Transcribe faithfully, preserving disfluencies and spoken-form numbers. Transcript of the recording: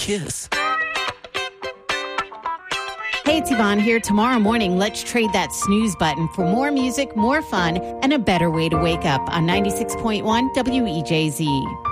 Kiss. Hey, it's Yvonne here. Tomorrow morning, let's trade that snooze button for more music, more fun, and a better way to wake up on ninety-six point one W E J Z.